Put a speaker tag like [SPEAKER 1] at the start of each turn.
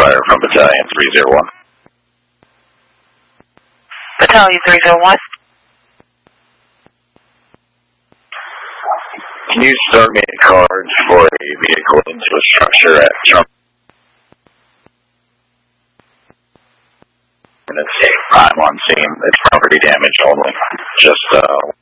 [SPEAKER 1] fire from Battalion 301.
[SPEAKER 2] Battalion 301.
[SPEAKER 1] Can you start me a card for a vehicle into a structure at Trump? I'm on scene. It's property damage only. Just